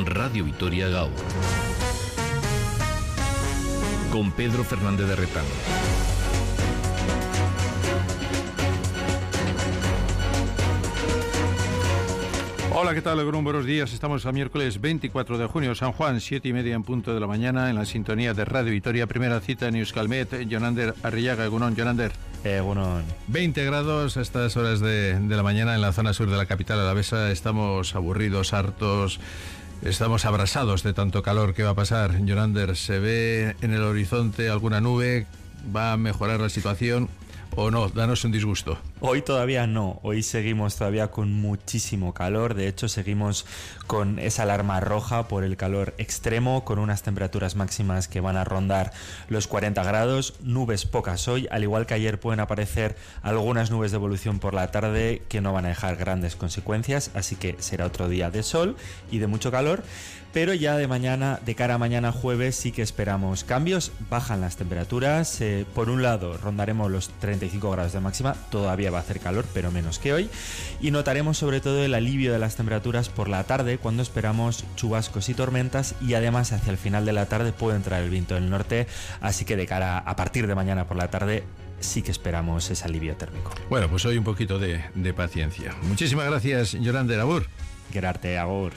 Radio Vitoria Gaur. Con Pedro Fernández de Retán. Hola, ¿qué tal, Egunon? Buenos días. Estamos a miércoles 24 de junio, San Juan, 7:30 en punto de la mañana, en la sintonía de Radio Vitoria. Primera cita en Euskalmet. Jonander Arrillaga, Egunon. Jonander. Egunon. 20 grados a estas horas de la mañana en la zona sur de la capital alavesa. Estamos aburridos, hartos, estamos abrasados de tanto calor. ¿Qué va a pasar, Jonander? ¿Se ve en el horizonte alguna nube? ¿Va a mejorar la situación o no? Danos un disgusto. Hoy todavía no, hoy seguimos todavía con muchísimo calor, de hecho seguimos con esa alarma roja por el calor extremo, con unas temperaturas máximas que van a rondar los 40 grados, nubes pocas hoy, al igual que ayer pueden aparecer algunas nubes de evolución por la tarde que no van a dejar grandes consecuencias, así que será otro día de sol y de mucho calor. Pero ya de cara a mañana jueves sí que esperamos cambios, bajan las temperaturas, por un lado rondaremos los 35 grados de máxima, todavía va a hacer calor pero menos que hoy, y notaremos sobre todo el alivio de las temperaturas por la tarde cuando esperamos chubascos y tormentas, y además hacia el final de la tarde puede entrar el viento del norte, así que de cara a partir de mañana por la tarde sí que esperamos ese alivio térmico. Bueno, pues hoy un poquito de paciencia. Muchísimas gracias, Jonander. Agur. Gerarte, agur.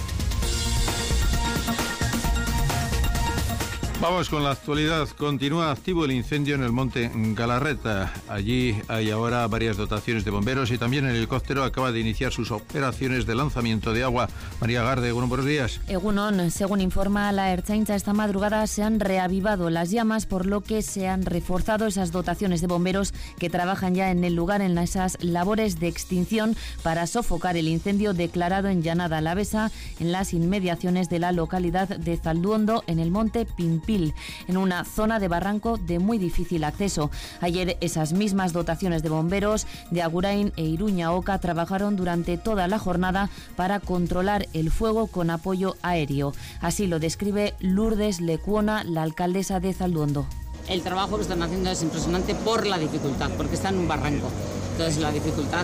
Vamos con la actualidad. Continúa activo el incendio en el monte Galarreta. Allí hay ahora varias dotaciones de bomberos y también el helicóptero acaba de iniciar sus operaciones de lanzamiento de agua. María Garde, Egunon, buenos días. Egunon, según informa la Ertzaintza, esta madrugada se han reavivado las llamas, por lo que se han reforzado esas dotaciones de bomberos que trabajan ya en el lugar en esas labores de extinción para sofocar el incendio declarado en Llanada Alavesa, en las inmediaciones de la localidad de Zalduondo, en el monte Pimpil, en una zona de barranco de muy difícil acceso. Ayer esas mismas dotaciones de bomberos de Agurain e Iruña Oca trabajaron durante toda la jornada para controlar el fuego con apoyo aéreo. Así lo describe Lourdes Lecuona, la alcaldesa de Zalduondo. El trabajo que están haciendo es impresionante por la dificultad, porque está en un barranco. Entonces la dificultad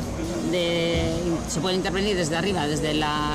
se puede intervenir desde arriba, desde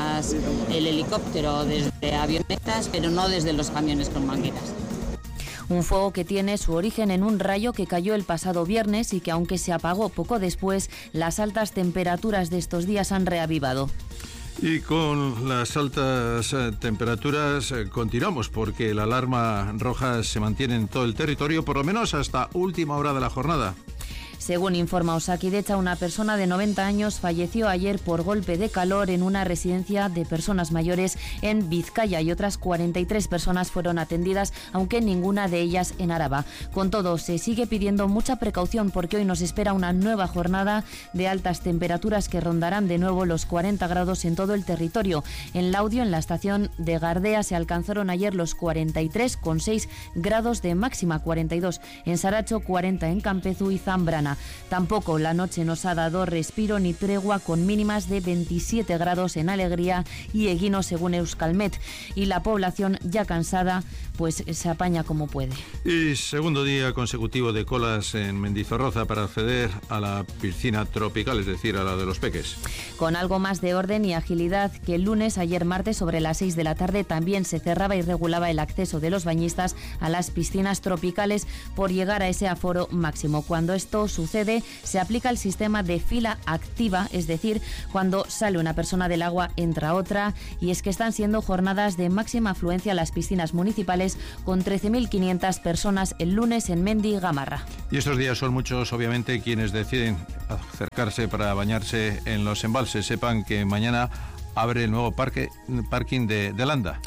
el helicóptero, desde avionetas, pero no desde los camiones con mangueras. Un fuego que tiene su origen en un rayo que cayó el pasado viernes y que, aunque se apagó poco después, las altas temperaturas de estos días han reavivado. Y con las altas temperaturas continuamos, porque la alarma roja se mantiene en todo el territorio, por lo menos hasta última hora de la jornada. Según informa Osakidecha, una persona de 90 años falleció ayer por golpe de calor en una residencia de personas mayores en Vizcaya y otras 43 personas fueron atendidas, aunque ninguna de ellas en Araba. Con todo, se sigue pidiendo mucha precaución porque hoy nos espera una nueva jornada de altas temperaturas que rondarán de nuevo los 40 grados en todo el territorio. En Laudio, en la estación de Gardea, se alcanzaron ayer los 43,6 grados de máxima, 42 en Saracho, 40 en Campezu y Zambrana. Tampoco la noche nos ha dado respiro ni tregua, con mínimas de 27 grados en Alegría y Eguino, según Euskalmet, y la población, ya cansada, pues se apaña como puede. Y segundo día consecutivo de colas en Mendizorroza para acceder a la piscina tropical, es decir, a la de los peques. Con algo más de orden y agilidad que el lunes, ayer martes sobre las 6 de la tarde también se cerraba y regulaba el acceso de los bañistas a las piscinas tropicales por llegar a ese aforo máximo. Cuando esto sucede, se aplica el sistema de fila activa, es decir, cuando sale una persona del agua entra otra, y es que están siendo jornadas de máxima afluencia a las piscinas municipales, con 13.500 personas el lunes en Mendi y Gamarra. Y estos días son muchos, obviamente, quienes deciden acercarse para bañarse en los embalses. Sepan que mañana abre el nuevo parking de Landa.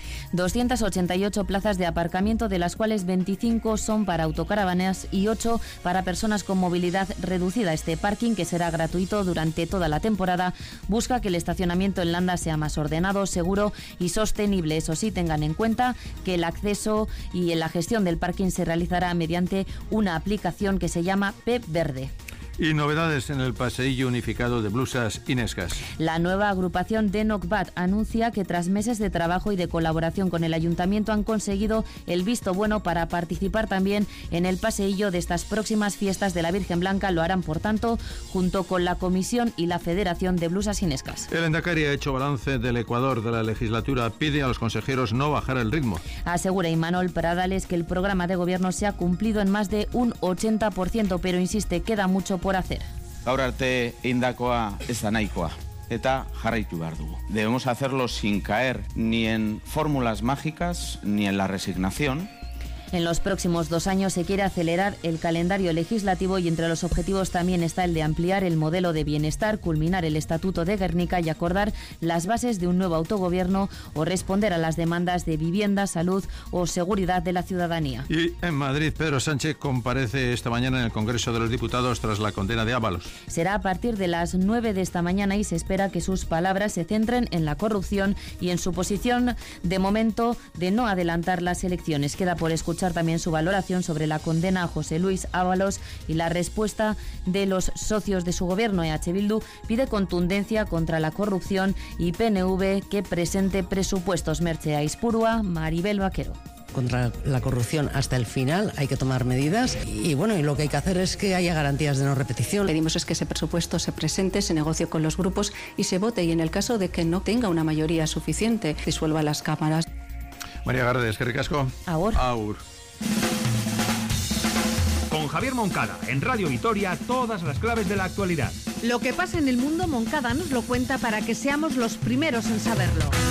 288 plazas de aparcamiento, de las cuales 25 son para autocaravanas y 8 para personas con movilidad reducida. Este parking, que será gratuito durante toda la temporada, busca que el estacionamiento en Landa sea más ordenado, seguro y sostenible. Eso sí, tengan en cuenta que el acceso y la gestión del parking se realizará mediante una aplicación que se llama P Verde. Y novedades en el paseillo unificado de blusas Inescas. La nueva agrupación de Nocbat anuncia que tras meses de trabajo y de colaboración con el ayuntamiento han conseguido el visto bueno para participar también en el paseillo de estas próximas fiestas de la Virgen Blanca. Lo harán, por tanto, junto con la Comisión y la Federación de Blusas Inescas. El Endacari ha hecho balance del Ecuador de la legislatura. Pide a los consejeros no bajar el ritmo. Asegura Imanol Pradales que el programa de gobierno se ha cumplido en más de un 80%, pero insiste, queda mucho por hacer. Gaur arte eindakoa ez da nahikoa eta jarraitu behar dugu. Debemos hacerlo sin caer ni en fórmulas mágicas ni en la resignación. En los próximos 2 años se quiere acelerar el calendario legislativo y entre los objetivos también está el de ampliar el modelo de bienestar, culminar el Estatuto de Guernica y acordar las bases de un nuevo autogobierno o responder a las demandas de vivienda, salud o seguridad de la ciudadanía. Y en Madrid, Pedro Sánchez comparece esta mañana en el Congreso de los Diputados tras la condena de Ábalos. Será a partir de las 9 de esta mañana y se espera que sus palabras se centren en la corrupción y en su posición de momento de no adelantar las elecciones. Queda por escuchar también su valoración sobre la condena a José Luis Ábalos y la respuesta de los socios de su gobierno. EH Bildu pide contundencia contra la corrupción y PNV que presente presupuestos. Merche Aispurua, Maribel Vaquero. Contra la corrupción hasta el final hay que tomar medidas y bueno, y lo que hay que hacer es que haya garantías de no repetición. Pedimos es que ese presupuesto se presente, se negocie con los grupos y se vote, y en el caso de que no tenga una mayoría suficiente, disuelva las cámaras. María Gardes, que ricasco. Agur. Agur. Con Javier Moncada, en Radio Vitoria, todas las claves de la actualidad. Lo que pasa en el mundo, Moncada nos lo cuenta para que seamos los primeros en saberlo.